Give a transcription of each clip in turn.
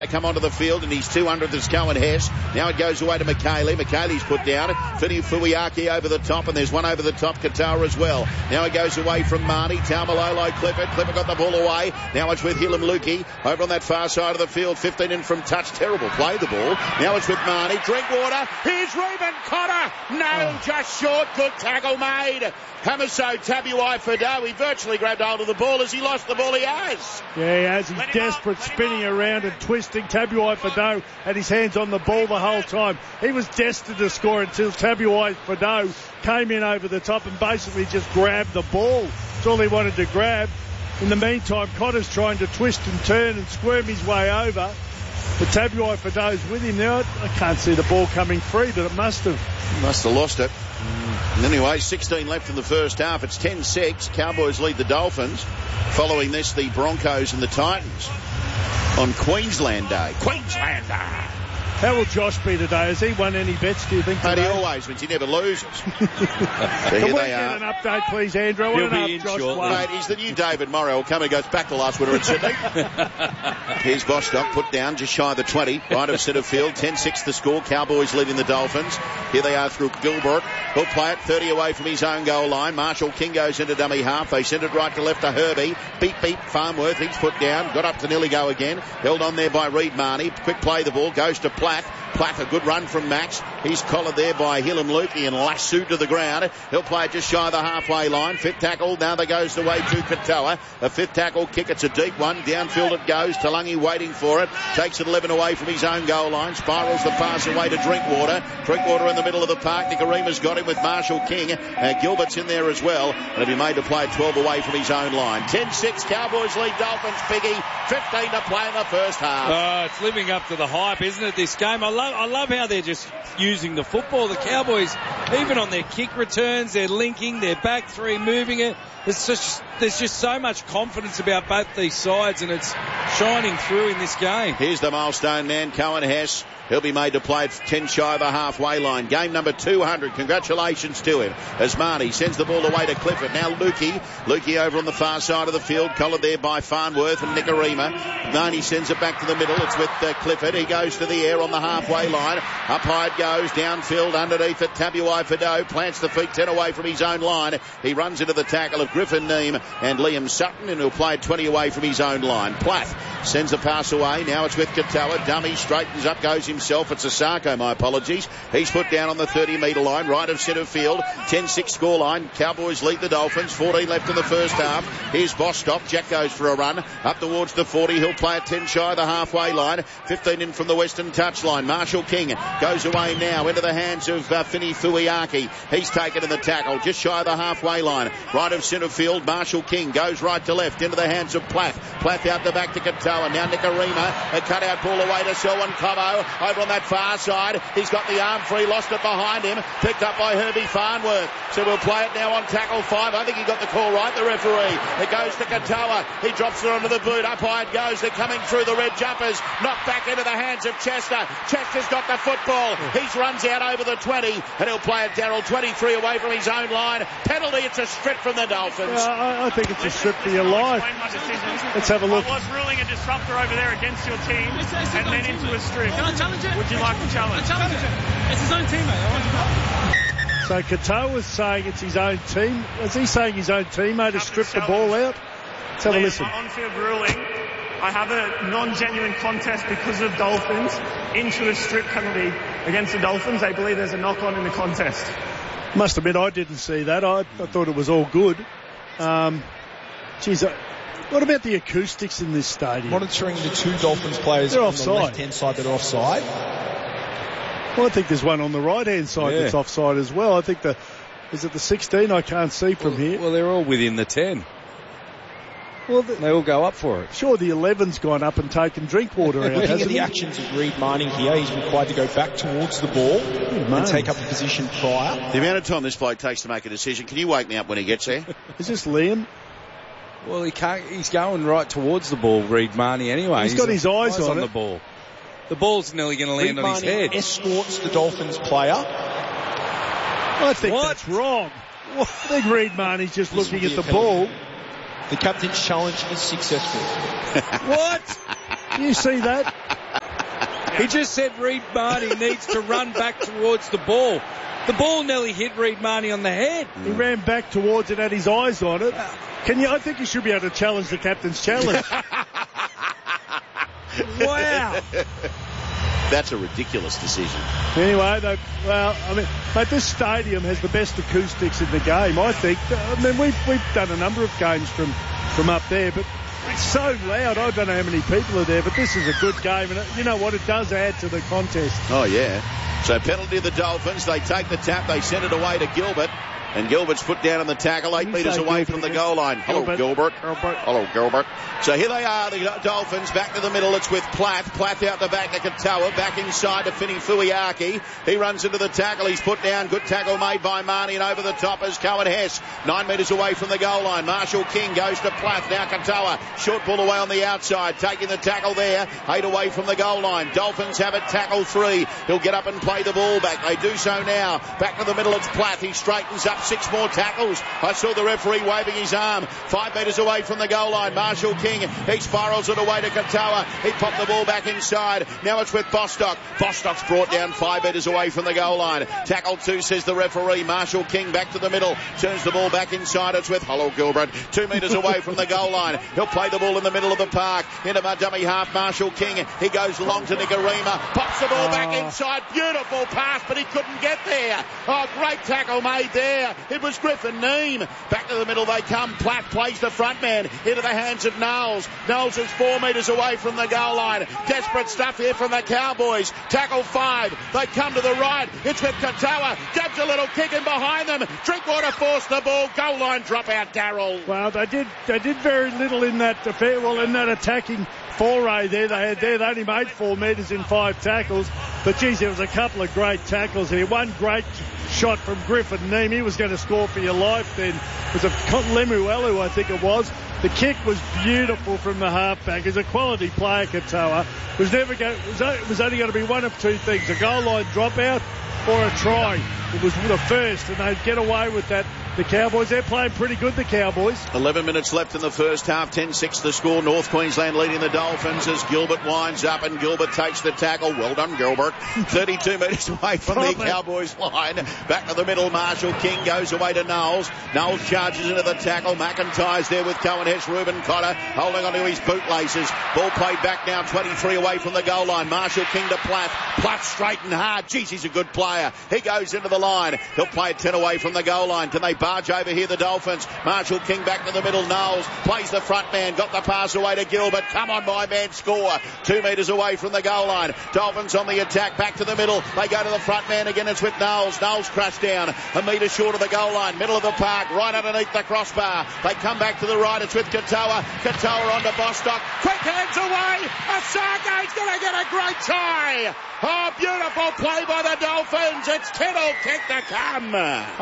Come onto the field, and he's 200th is Cohen Hess. Now it goes away to McKaylee. McKaylee's put down. Fini Fuiaki over the top, and there's one over the top, Katoa as well. Now it goes away from Marnie. Taumalolo, Clifford. Clifford got the ball away. Now it's with Hilam Lukey over on that far side of the field. 15 in from touch. Terrible play the ball. Now it's with Marnie. Drinkwater. Here's Reuben Cotter. No, just short. Good tackle made. Hamiso Tabuai-Fidow. He virtually grabbed hold of the ball. As he lost the ball, he has. Yeah, he has. He's desperate, spinning around and twisting. Tabuai-Fidow had his hands on the ball the whole time. He was destined to score until Tabuai-Fidow came in over the top and basically just grabbed the ball. That's all he wanted to grab. In the meantime, Cotter's trying to twist and turn and squirm his way over. But Tabuai-Fidow's with him now. I can't see the ball coming free, but it must have. Must have lost it. Anyway, 16 left in the first half. It's 10-6. Cowboys lead the Dolphins. Following this, the Broncos and the Titans on Queensland Day. Queensland Day. How will Josh be today? Has he won any bets, do you think, today? He always wins. He never loses. Can we get an update, please, Andrew? He'll be in shortly. Mate, he's the new David Morrow. Will come and goes back to last winter in Sydney. Here's Bostock, put down just shy of the 20. Right of centre field. 10-6 the score. Cowboys leading the Dolphins. Here they are through Gilbert. He'll play it 30 away from his own goal line. Marshall King goes into dummy half. They send it right to left to Herbie. Beep, Farnworth. He's put down. Got up to nearly go again. Held on there by Reed Marnie. Quick play the ball. Goes to Platt. Platt, a good run from Max. He's collared there by Hilam Lukey and lassoed to the ground. He'll play it just shy of the halfway line. Fifth tackle. Now they goes the way to Katoa. A fifth tackle kick. It's a deep one. Downfield it goes. Talangi waiting for it. Takes it 11 away from his own goal line. Spirals the pass away to Drinkwater. Drinkwater in the middle of the park. Nicarima's got him with Marshall King. Gilbert's in there as well. And he'll be made to play 12 away from his own line. 10-6. Cowboys lead Dolphins. Biggie. 15 to play in the first half. It's living up to the hype, isn't it, this game? I love how they're just using the football. The Cowboys, even on their kick returns, they're linking, their back three, moving it. There's just so much confidence about both these sides, and it's shining through in this game. Here's the milestone man, Cohen Hess. He'll be made to play at 10 shy of the halfway line. Game number 200. Congratulations to him. As Marnie sends the ball away to Clifford. Now Lukey. Lukey over on the far side of the field. Collared there by Farnworth and Nicarima. Marnie sends it back to the middle. It's with Clifford. He goes to the air on the halfway line. Up high it goes. Downfield underneath it. Tabuai-Fidow plants the feet 10 away from his own line. He runs into the tackle of Griffin Neem and Liam Sutton, and he'll play 20 away from his own line. Platt sends a pass away. Now it's with Katoa. Dummy straightens up, goes himself. It's Asako, my apologies. He's put down on the 30-metre line, right of centre field. 10-6 score line. Cowboys lead the Dolphins. 14 left in the first half. Here's Bostock. Jack goes for a run. Up towards the 40. He'll play at 10 shy of the halfway line. 15 in from the western touchline. Marshall King goes away now into the hands of Fini Fuiaki. He's taken in the tackle just shy of the halfway line. Right of centre field. Marshall King goes right to left into the hands of Platt. Platt out the back to Katoa. Now Nicarima. A cutout ball away to Selwyn Cobo. Over on that far side. He's got the arm free. Lost it behind him. Picked up by Herbie Farnworth. So we'll play it now on tackle 5. I think he got the call right, the referee. It goes to Katoa. He drops it onto the boot. Up high it goes. They're coming through the red jumpers. Knocked back into the hands of Chester. Chester's got the football. He runs out over the 20. And he'll play it, Darryl, 23 away from his own line. Penalty. It's a strip from the Dolphins. I think it's a strip for your life. Let's have a look. I was ruling a disruptor over there against your team and then into a strip. Can I challenge it? Would you like to challenge? I challenge it. It's his own teammate. So Katoa was saying it's his own team. Was he saying his own teammate has stripped the ball out? Let's have a listen. On-field ruling, I have a non-genuine contest because of Dolphins into a strip penalty against the Dolphins. They believe there's a knock-on in the contest. Must admit, I didn't see that. I thought it was all good. What about the acoustics in this stadium? Monitoring the two Dolphins players on the left-hand side that are offside. Well, I think there's one on the right-hand side that's offside as well. I think is it the 16? I can't see from here. Well, they're all within the 10. Well, they all go up for it. Sure, the 11's gone up and taken Drinkwater out. Looking at the actions of Reed Marnie here, he's required to go back towards the ball and take up the position prior. The amount of time this bloke takes to make a decision, can you wake me up when he gets there? Is this Liam? Well, he can't. He's going right towards the ball, Reed Marnie, anyway. He's got his eyes on the ball. The ball's nearly going to land on his head. Escorts the Dolphins player. I think that's wrong. I think Reed Marnie's just looking at the ball. The captain's challenge is successful. What? Do you see that? He just said Reed Marnie needs to run back towards the ball. The ball nearly hit Reed Marnie on the head. He ran back towards it, had his eyes on it. I think he should be able to challenge the captain's challenge. Wow. That's a ridiculous decision. Anyway, mate, this stadium has the best acoustics in the game, I think. We've done a number of games from up there, but it's so loud. I don't know how many people are there, but this is a good game, and you know what? It does add to the contest. Oh, yeah. So penalty to the Dolphins. They take the tap. They send it away to Gilbert. And Gilbert's put down on the tackle, 8 metres away from the goal line. Hello, Gilbert. Hello, Gilbert. So here they are, the Dolphins, back to the middle. It's with Platt. Platt out the back to Katoa. Back inside to Fini Fuiaki. He runs into the tackle. He's put down. Good tackle made by Marnie. And over the top is Cohen Hess. 9 metres away from the goal line. Marshall King goes to Platt. Now Katoa. Short ball away on the outside. Taking the tackle there. 8 away from the goal line. Dolphins have it. Tackle 3. He'll get up and play the ball back. They do so now. Back to the middle. It's Platt. He straightens up. 6 more tackles. I saw the referee waving his arm. 5 metres away from the goal line. Marshall King. He spirals it away to Katoa. He popped the ball back inside. Now it's with Bostock. Bostock's brought down 5 metres away from the goal line. Tackle 2, says the referee. Marshall King back to the middle. Turns the ball back inside. It's with Hello Gilbert. 2 metres away from the goal line. He'll play the ball in the middle of the park. Into my dummy half. Marshall King. He goes long to Nicarima. Pops the ball back inside. Beautiful pass, but he couldn't get there. Oh, great tackle made there. It was Griffin Neame. Back to the middle they come. Platt plays the front man into the hands of Knowles. Knowles is 4 metres away from the goal line. Desperate stuff here from the Cowboys. Tackle 5. They come to the right. It's with Katoa. Gets a little kick in behind them. Drinkwater forced the ball. Goal line drop out, Darryl. Well, they did very little in that in that attacking foray there. They only made 4 metres in 5 tackles. But geez, there was a couple of great tackles here. One great shot from Griffin Neame. He was going to score for your life then. It was a Lemuelu, I think it was. The kick was beautiful from the halfback. He's a quality player, Katoa. It was only going to be one of 2 things: a goal line dropout or a try. It was the first, and they'd get away with that. The Cowboys, they're playing pretty good, the Cowboys. 11 minutes left in the first half. 10-6 the score. North Queensland leading the Dolphins as Gilbert winds up, and Gilbert takes the tackle. Well done, Gilbert. 32 metres away from the Cowboys line. Back to the middle. Marshall King goes away to Knowles. Knowles charges into the tackle. McIntyre's there with Cohen Hess. Reuben Cotter holding onto his bootlaces. Ball played back now. 23 away from the goal line. Marshall King to Platt. Platt straight and hard. Jeez, he's a good player. He goes into the line. He'll play it 10 away from the goal line. Can they barge over here, the Dolphins? Marshall King back to the middle. Knowles plays the front man. Got the pass away to Gilbert. Come on, my man, score. 2 metres away from the goal line. Dolphins on the attack. Back to the middle. They go to the front man again. It's with Knowles. Knowles crashed down. A metre short of the goal line. Middle of the park. Right underneath the crossbar. They come back to the right. It's with Katoa. Katoa onto Bostock. Quick hands away. Asaga's going to get a great try. Oh, beautiful play by the Dolphins. It's Kittle kick to come.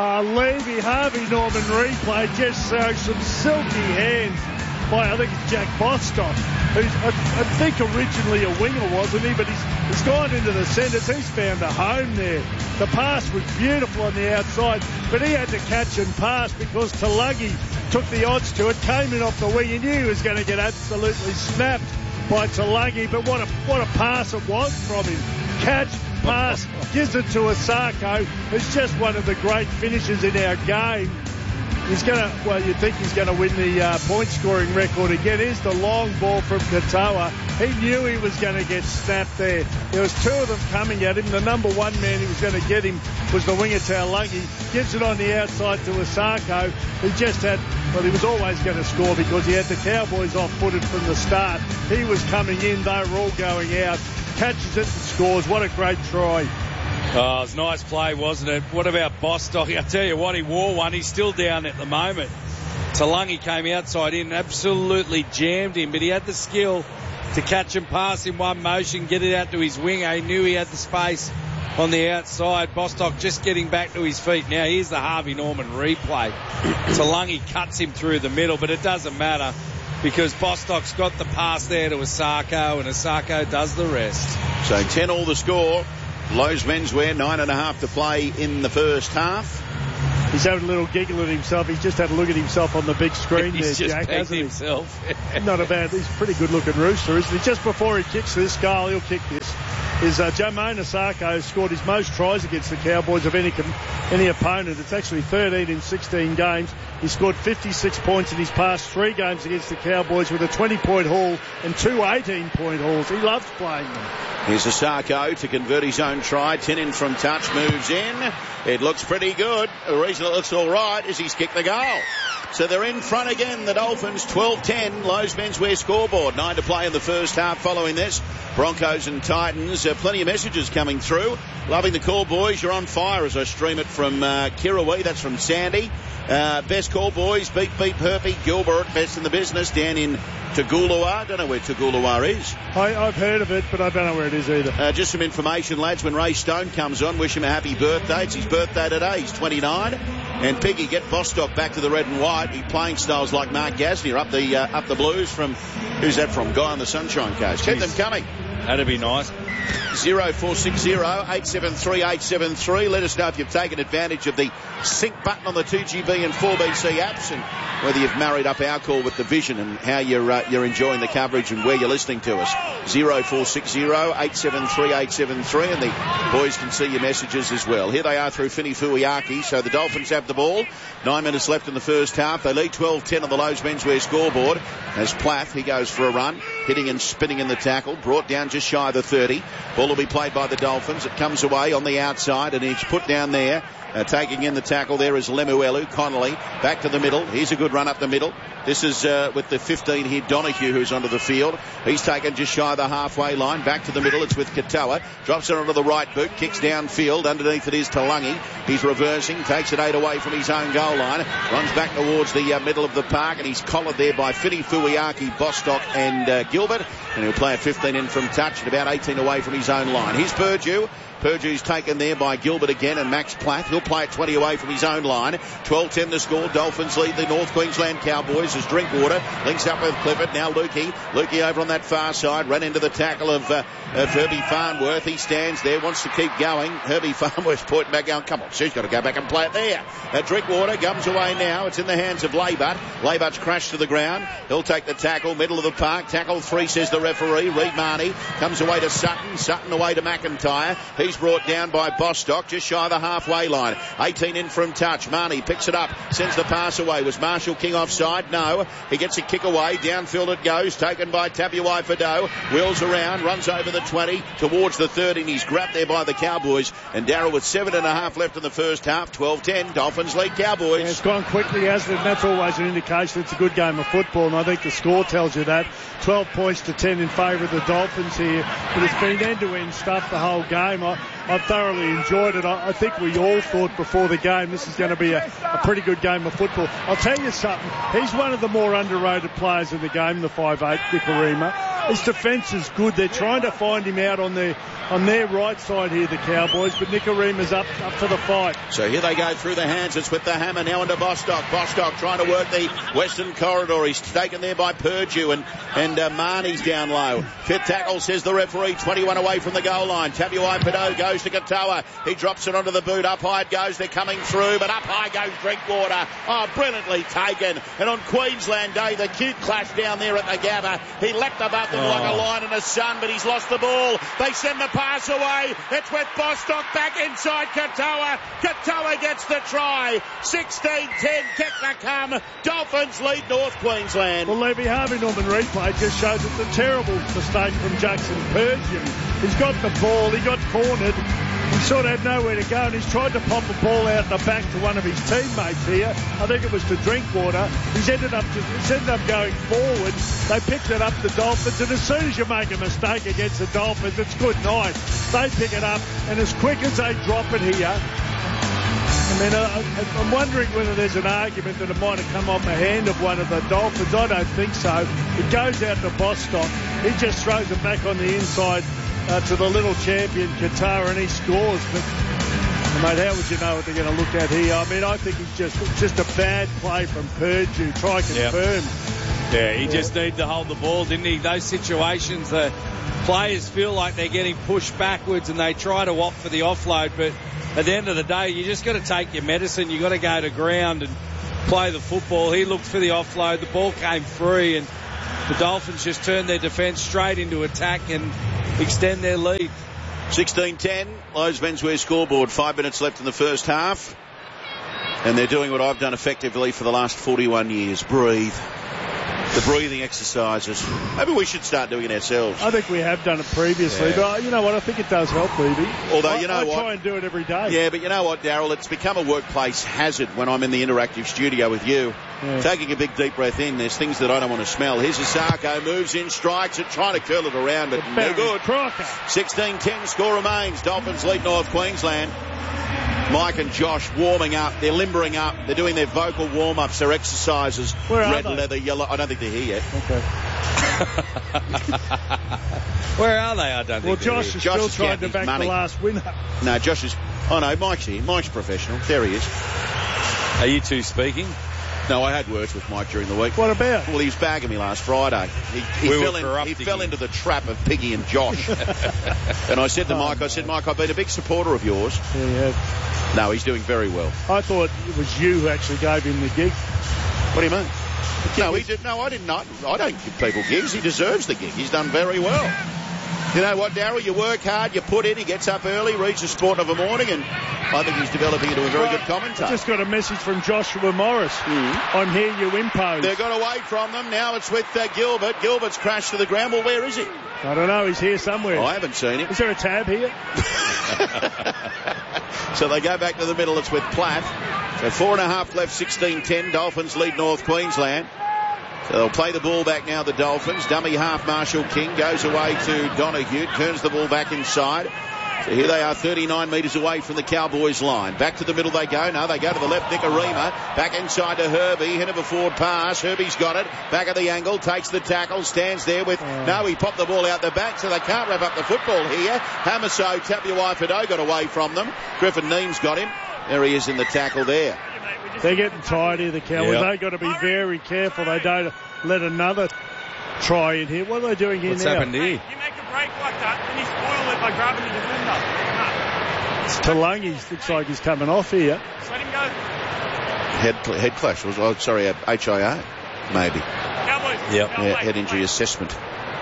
Levy Harvey Norman replay just shows some silky hands by, I think it's Jack Bostock, who's I think originally a winger, wasn't he? But he's gone into the centres. He's found a home there. The pass was beautiful on the outside, but he had to catch and pass because Talagi took the odds to it, came in off the wing. He knew he was going to get absolutely snapped by Talagi, but what a pass it was from him. Catch, pass, gives it to Asako, who's just one of the great finishers in our game. He's going to, you'd think he's going to win the point scoring record again. Here's the long ball from Katoa. He knew he was going to get snapped there. There was 2 of them coming at him. The number 1 man he was going to get him was the winger Taulagi. Gives it on the outside to Asako, who just had, he was always going to score because he had the Cowboys off-footed from the start. He was coming in, they were all going out. Catches it and scores. What a great try. Oh, it was a nice play, wasn't it? What about Bostock? I tell you what, he wore one. He's still down at the moment. Talangi came outside in, absolutely jammed him, but he had the skill to catch and pass in one motion, get it out to his winger. He knew he had the space on the outside. Bostock just getting back to his feet. Now here's the Harvey Norman replay. Talangi cuts him through the middle, but it doesn't matter because Bostock's got the pass there to Asako, and Asako does the rest. So 10-all the score. Lowe's Menswear, 9.5 to play in the first half. He's having a little giggle at himself. He's just had a look at himself on the big screen there, Jack, hasn't he? Himself. Not a bad. He's a pretty good-looking rooster, isn't he? Just before he kicks this goal, he'll kick this. is Jamayne Isaako scored his most tries against the Cowboys of any opponent. It's actually 13 in 16 games. He scored 56 points in his past 3 games against the Cowboys with a 20-point haul and 2 18-point hauls. He loves playing them. Here's Isaako to convert his own try. 10 in from touch, moves in. It looks pretty good. The reason it looks all right is he's kicked the goal. So they're in front again, the Dolphins, 12-10, Lowe's Menswear scoreboard. 9 to play in the first half following this. Broncos and Titans, plenty of messages coming through. Loving the call, boys. You're on fire as I stream it from Kirrawee. That's from Sandy. Best call, boys. Beep, beep, Herpy. Gilbert, best in the business. Down in Toogoolawah. Don't know where Toogoolawah is. I've heard of it, but I don't know where it is either. Just some information, lads. When Ray Stone comes on, wish him a happy birthday. It's his birthday today. He's 29. And Piggy, get Bostock back to the red and white. He playing styles like Mark Gasnier up the Blues from, who's that from? Guy on the Sunshine Coast. Keep them coming. That'd be nice. 0460 873 873. Let us know if you've taken advantage of the sync button on the 2GB and 4BC apps, and whether you've married up our call with the Vision and how you're enjoying the coverage and where you're listening to us. 0460 873 873, and the boys can see your messages as well. Here they are through Fini Fuiaki. So the Dolphins have the ball. 9 minutes left in the first half. They lead 12-10 on the Lowe's Menswear scoreboard. As Plath, he goes for a run, hitting and spinning in the tackle, brought down just shy of the 30. Ball will be played by the Dolphins. It comes away on the outside, and he's put down there. Taking in the tackle there is Lemuelu. Connolly back to the middle. Here's a good run up the middle. This is with the 15 here, Donahue, who's onto the field. He's taken just shy of the halfway line. Back to the middle. It's with Katoa. Drops it onto the right boot. Kicks downfield. Underneath it is Talangi. He's reversing. Takes it 8 away from his own goal line. Runs back towards the middle of the park, and he's collared there by Fini Fuiaki, Bostock and Gilbert. And he'll play a 15 in from touch and about 18 away from his own line. Here's Purdue. Purdue's taken there by Gilbert again and Max Platt. He'll play it 20 away from his own line. 12-10 to score. Dolphins lead the North Queensland Cowboys as Drinkwater links up with Clifford. Now Lukey. Lukey over on that far side. Ran into the tackle of Herbie Farnworth. He stands there, wants to keep going. Herbie Farnworth's pointing back going, come on, she's got to go back and play it there. Drinkwater comes away now. It's in the hands of Laybutt. Laybutt's crashed to the ground. He'll take the tackle, middle of the park. Tackle 3, says the referee. Reed Marnie comes away to Sutton. Sutton away to McIntyre. He's brought down by Bostock, just shy of the halfway line. 18 in from touch. Marnie picks it up, sends the pass away. Was Marshall King offside? No. He gets a kick away. Downfield it goes, taken by Tabuai Fado. Wheels around, runs over the 20 towards the 30, and he's grabbed there by the Cowboys. And Darryl with 7.5 left in the first half. 12-10. Dolphins lead Cowboys. Yeah, it's gone quickly, hasn't it? And that's always an indication it's a good game of football, and I think the score tells you that. 12 points to 10 in favour of the Dolphins here. But it's been end-to-end stuff the whole game. I've thoroughly enjoyed it. I think we all thought before the game this is going to be a pretty good game of football. I'll tell you something. He's one of the more underrated players in the game, the 5'8", Nikorima. His defence is good. They're trying to find him out on their right side here, the Cowboys, but Nikorima's up for the fight. So here they go through the hands. It's with the hammer now into Bostock. Bostock trying to work the western corridor. He's taken there by Purdue and Marnie's down low. Fifth tackle, says the referee. 21 away from the goal line. Tabuai Fado goes to Katoa. He drops it onto the boot. Up high it goes. They're coming through, but up high goes Drinkwater. Oh, brilliantly taken. And on Queensland Day, the cute clash down there at the Gabba. He leapt above them like a lion in the sun, but he's lost the ball. They send the pass away. It's with Bostock back inside Katoa. Katoa gets the try. 16-10. Kick to come. Dolphins lead North Queensland. Well, Levy Harvey Norman replay just shows it's a terrible mistake from Jackson Purdue. He's got the ball. He got cornered. He sort of had nowhere to go, and he's tried to pop a ball out the back to one of his teammates here. I think it was to Drinkwater. He's ended up going forward. They picked it up, the Dolphins, and as soon as you make a mistake against the Dolphins, it's good night. They pick it up, and as quick as they drop it here, I mean, I'm wondering whether there's an argument that it might have come off the hand of one of the Dolphins. I don't think so. It goes out to Bostock. He just throws it back on the inside to the little champion, Qatar, and he scores. But, mate, how would you know what they're going to look at here? I mean, I think it's just a bad play from Purdue. Try confirm. Yeah, he just needed to hold the ball, didn't he? Those situations, the players feel like they're getting pushed backwards and they try to opt for the offload, but at the end of the day, you just got to take your medicine. You got to go to ground and play the football. He looked for the offload. The ball came free, and the Dolphins just turned their defence straight into attack and extend their lead. 16-10, Lowe's Menswear scoreboard. 5 minutes left in the first half. And they're doing what I've done effectively for the last 41 years. Breathe. The breathing exercises. Maybe we should start doing it ourselves. I think we have done it previously, but you know what? I think it does help, Levy. Although, I what? try and do it every day. Yeah, but you know what, Daryl? It's become a workplace hazard when I'm in the interactive studio with you. Yeah. Taking a big deep breath in, there's things that I don't want to smell. Here's Asako, moves in, strikes it, trying to curl it around, but no good. 16-10, score remains. Dolphins lead North Queensland. Mike and Josh warming up. They're limbering up. They're doing their vocal warm-ups, their exercises. Where are Red, they? leather, yellow. I don't think they're here yet. Okay. Where are they? I don't think. Well, Josh is still trying to back money. the last winner. No, Josh is... Oh, no, Mike's here. Mike's professional. There he is. Are you two speaking? No, I had words with Mike during the week. What about? Well, he was bagging me last Friday. He fell into the trap of Piggy and Josh. And I said to Mike, I've been a big supporter of yours. Yeah, you have. No, he's doing very well. I thought it was you who actually gave him the gig. What do you mean? No, he did. No, I did not. I don't give people gigs. He deserves the gig. He's done very well. You know what, Darryl? You work hard, you put in, he gets up early, reads the Sport of a morning, and I think he's developing into a very good commentator. I just got a message from Joshua Morris. I'm here, you impose. They got away from them. Now it's with Gilbert. Gilbert's crashed to the ground. Well, where is he? I don't know. He's here somewhere. I haven't seen him. Is there a tab here? So they go back to the middle. It's with Platt. So 4.5 left, 16-10. Dolphins lead North Queensland. So they'll play the ball back now, the Dolphins. Dummy half Marshall King goes away to Donahue, turns the ball back inside. So here they are, 39 metres away from the Cowboys line. Back to the middle they go. No, they go to the left, Nicarima. Back inside to Herbie. Hit of a forward pass. Herbie's got it. Back of the angle, takes the tackle, stands there with... No, he popped the ball out the back, so they can't wrap up the football here. Hamaso, Tapuai-Fidow got away from them. Griffin Neems got him. There he is in the tackle there. They're getting tired here, the Cowboys. Yep. They've got to be very careful they don't let another try in here. What are they doing here What's now? happened here? You make a break like that, and you spoil it by grabbing the defender. It's Talangi. Looks like he's coming off here. Just let him go. Head clash. HIA, maybe. Cowboys. Yep. Go Yeah, away. head injury assessment.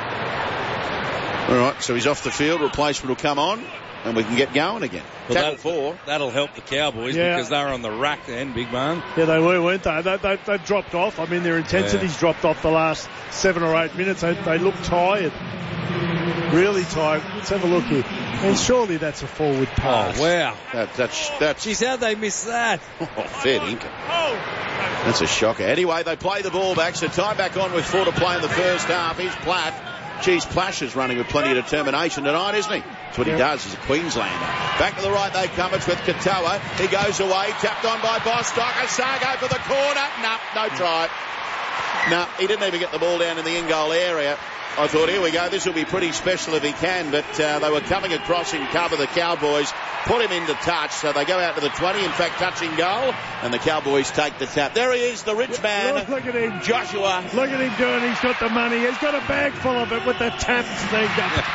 All right, so he's off the field. Replacement will come on, and we can get going again. Well, Tackle 4. That'll help the Cowboys because they're on the rack then, big man. Yeah, they were, weren't they? They've dropped off. I mean, their intensity's dropped off the last 7 or 8 minutes. They look tired. Really tired. Let's have a look here. And surely that's a forward pass. Oh, wow. That's Jeez, how'd they miss that? fair dinkum. That's a shocker. Anyway, they play the ball back, so time back on with 4 to play in the first half. Here's Platt. Geez, Plash is running with plenty of determination tonight, isn't he? That's what he does. He's a Queenslander. Back to the right they come. It's with Katoa. He goes away. Tapped on by Bostock. Asako for the corner. No try. No, he didn't even get the ball down in the in-goal area. I thought, here we go, this will be pretty special if he can, but they were coming across in cover, the Cowboys, put him into touch, so they go out to the 20, in fact, touching goal, and the Cowboys take the tap. There he is, the rich man, Look at him. Joshua. Look at him doing, he's got the money. He's got a bag full of it with the taps thing.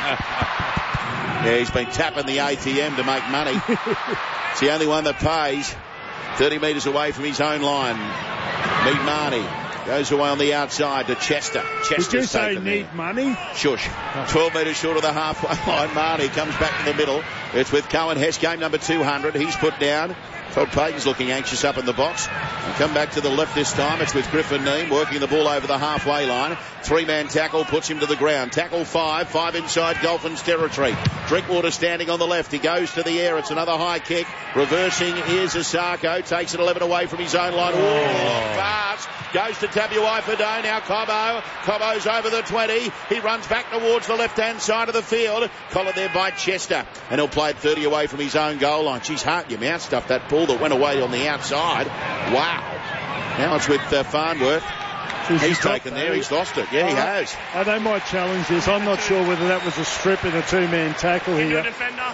Yeah, he's been tapping the ATM to make money. It's the only one that pays. 30 metres away from his own line. Meet Marnie. Goes away on the outside to Chester. Chester's Did you say taken need there. money? Shush. 12 metres short of the halfway line. Marnie comes back to the middle. It's with Cohen Hess, game number 200. He's put down. Todd Payton's looking anxious up in the box. And come back to the left this time. It's with Griffin Neem working the ball over the halfway line. 3-man tackle puts him to the ground. Tackle 5 inside Dolphins territory. Drinkwater standing on the left. He goes to the air. It's another high kick. Reversing is Asako. Takes it 11 away from his own line. Ooh, fast. Goes to Tapuai-Fidow. Now Cobbo. Cobbo's over the 20. He runs back towards the left-hand side of the field. Collared there by Chester. And he'll play it 30 away from his own goal line. Geez, heart your mouth stuff, that ball that went away on the outside. Wow. Now it's with Farnworth. He's taken there. He's lost it. Yeah, he has. They might challenge this. I'm not sure whether that was a strip in a 2-man tackle Into here. a defender.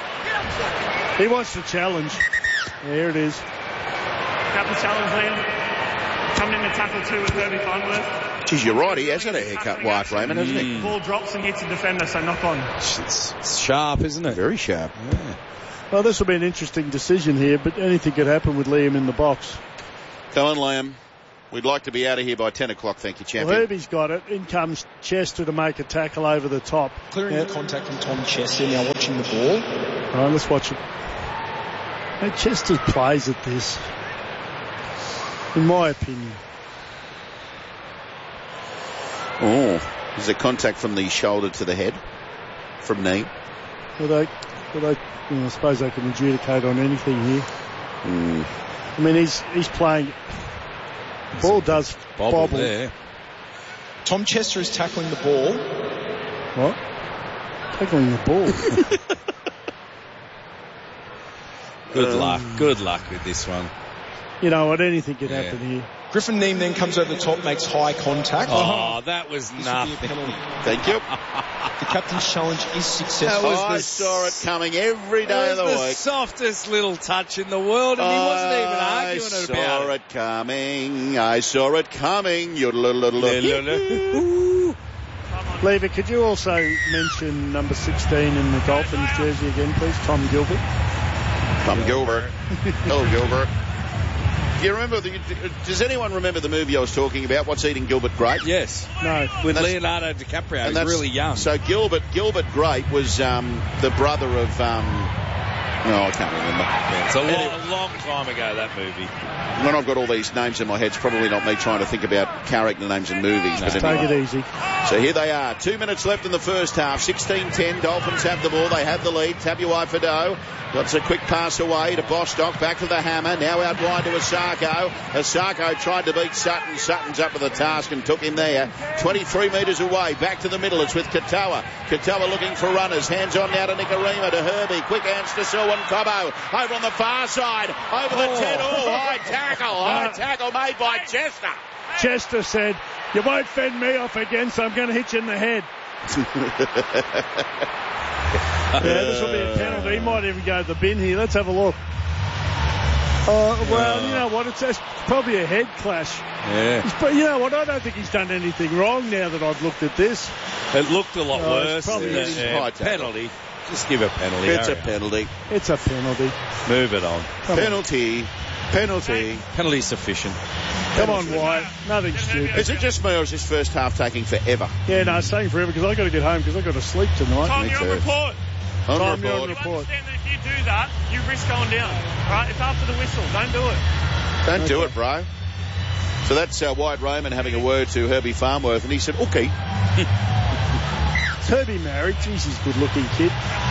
He wants to challenge. There it is. Got the challenge, Liam. Coming in to tackle 2 with Herbie Farnworth. Geez, you're right. He has had a haircut, White Raymond, hasn't he? Ball drops and hits the defender, so knock on. It's sharp, isn't it? Very sharp. Yeah. Well, this will be an interesting decision here, but anything could happen with Liam in the box. Cohen Lamb. We'd like to be out of here by 10 o'clock, thank you, champion. Well, Herbie's got it. In comes Chester to make a tackle over the top. Clearing the contact from Tom Chester, now watching the ball. All right, let's watch it. Hey, Chester plays at this, in my opinion. Oh, is there contact from the shoulder to the head? From knee? I suppose they can adjudicate on anything here. I mean, he's playing. The ball does bobble. There. Tom Chester is tackling the ball. What? Tackling the ball. Good luck with this one. You know what? Anything could happen here. Griffin Neame then comes over the top, makes high contact. Oh, that was nothing. Thank you. The captain's challenge is successful. I saw it coming every day of the week. The softest little touch in the world, and he wasn't even arguing about it. I saw it coming. Lever, could you also mention number 16 in the Dolphins jersey again, please? Tom Gilbert. Hello, Gilbert. Do you remember? Does anyone remember the movie I was talking about? What's Eating Gilbert Grape? Yes. No. With Leonardo DiCaprio. He's really young. So Gilbert Grape was the brother of. I can't remember. Yeah, it's a long time ago, that movie. When I've got all these names in my head, it's probably not me trying to think about character names in movies. No. But anyway. Take it easy. So here they are. 2 minutes left in the first half. 16-10. Dolphins have the ball. They have the lead. Tabuai-Fidow got a quick pass away to Bostock. Back to the hammer. Now out wide to Asako. Asako tried to beat Sutton. Sutton's up to the task and took him there. 23 metres away. Back to the middle. It's with Katoa. Katoa looking for runners. Hands on now to Nicarima, to Herbie. Quick hands to Selwyn Cobbo. Over on the far side. Over the 10. High tackle. High tackle made by Chester. Chester said, "You won't fend me off again, so I'm going to hit you in the head." This will be a penalty. He might even go to the bin here. Let's have a look. Well, you know what? It's probably a head clash. Yeah. But you know what? I don't think he's done anything wrong now that I've looked at this. It looked a lot worse. High penalty. Just give a penalty. It's a penalty. It's a penalty. Move it on. Penalty. Penalty sufficient. Come on, Wyatt. Nothing stupid. Is it just me or is this first half taking forever? Yeah, no, it's taking forever because I've got to get home because I've got to sleep tonight. Tom, you're on report. On You're on report. report. Understand that if you do that, you risk going down. Right? It's after the whistle. Don't do it. Don't do it, bro. So that's Wyatt Raymond having a word to Herbie Farnworth, and he said, okay. Herbie married. Jeez, he's a good-looking kid.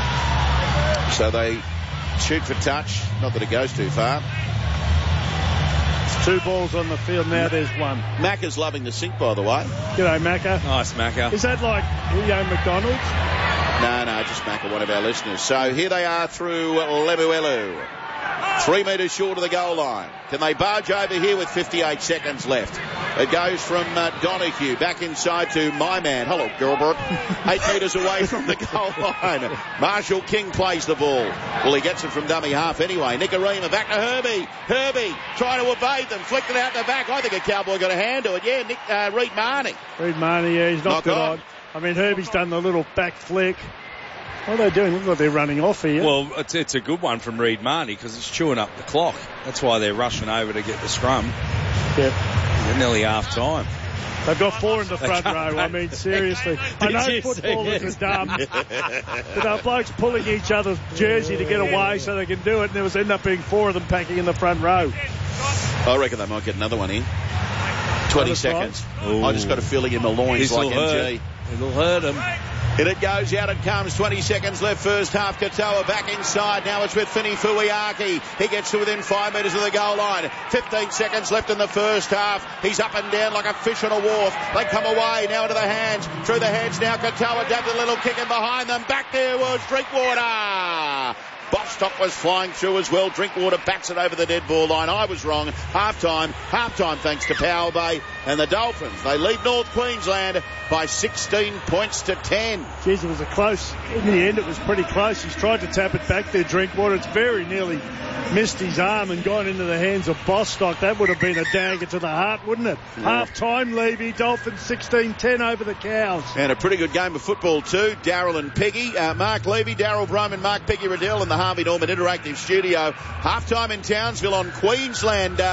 So they shoot for touch. Not that it goes too far. It's 2 balls on the field. Now there's 1. Macca's loving the sink, by the way. G'day, Macca. Nice, Macca. Is that like McDonald's? No, just Macca, one of our listeners. So here they are through Lemuelu. 3 metres short of the goal line. Can they barge over here with 58 seconds left? It goes from Donahue back inside to my man. Hello, Gilbert. 8 metres away from the goal line. Marshall King plays the ball. Well, he gets it from dummy half anyway. Nicarima back to Herbie. Herbie trying to evade them. Flicked it out the back. I think a Cowboy got a hand to it. Yeah, Reed Marnie. Reed Marnie, yeah, he's knocked it on. I mean, Herbie's done the little back flick. What are they doing? Look like they're running off here. Well, it's a good one from Reed Marnie because it's chewing up the clock. That's why they're rushing over to get the scrum. Yep. They're nearly half time. They've got 4 in the front row. I mean, seriously. I know footballers are dumb. But blokes pulling each other's jersey to get away so they can do it, and there was end up being 4 of them packing in the front row. I reckon they might get another one in. 20 seconds. I just got a feeling in my loins like MG. It'll hurt him. And it goes out, it comes, 20 seconds left, first half, Katoa back inside, now it's with Fini Fuiaki, he gets to within 5 metres of the goal line, 15 seconds left in the first half, he's up and down like a fish on a wharf, they come away, now into the hands, through the hands now, Katoa dabbed a little kick in behind them, back there was Drinkwater. Bostock was flying through as well. Drinkwater bats it over the dead ball line. I was wrong. Half-time thanks to Power Bay and the Dolphins. They lead North Queensland by 16 points to 10. Jeez, it was a close. In the end, it was pretty close. He's tried to tap it back there, Drinkwater. It's very nearly missed his arm and gone into the hands of Bostock. That would have been a dagger to the heart, wouldn't it? Yeah. Half-time, Levy. Dolphins 16-10 over the Cows. And a pretty good game of football too. Darryl and Peggy. Mark Levy, Darryl Broman, Mark Peggy Riddell in the Harvey Norman Interactive Studio. Half-time in Townsville on Queensland Day.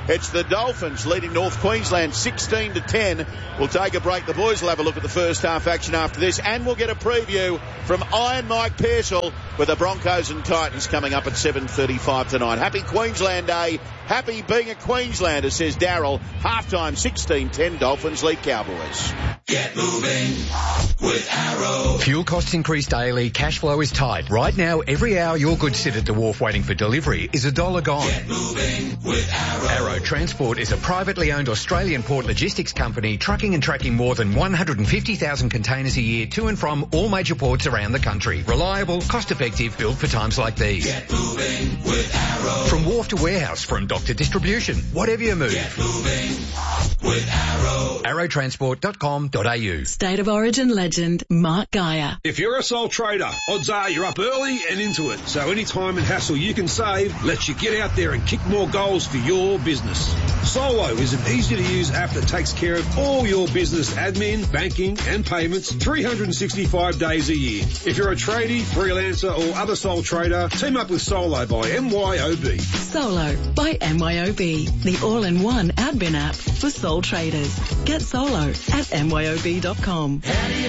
It's the Dolphins leading North Queensland 16-10. We'll take a break. The boys will have a look at the first half action after this, and we'll get a preview from Iron Mike Pearsall with the Broncos and Titans coming up at 7:35 tonight. Happy Queensland Day. Happy being a Queenslander, says Darryl. Halftime 16-10, Dolphins lead Cowboys. Get moving with Arrow. Fuel costs increase daily, cash flow is tight. Right now, every hour your goods sit at the wharf waiting for delivery is $1 gone. Get moving with Arrow. Arrow Transport is a privately owned Australian port logistics company trucking and tracking more than 150,000 containers a year to and from all major ports around the country. Reliable, cost-effective, built for times like these. Get moving with Arrow. From wharf to warehouse, from dock to distribution, whatever you move. Get moving with Arrow. Arrowtransport.com.au. State of Origin legend Mark Geyer. If you're a sole trader, odds are you're up early and into it. So any time and hassle you can save lets you get out there and kick more goals for your business. Solo is an easy-to-use app that takes care of all your business admin, banking and payments 365 days a year. If you're a tradie, freelancer or other sole trader, team up with Solo by MYOB. Solo by MYOB, the all-in-one admin app for sole traders. Get Solo at MYOB.com. How do you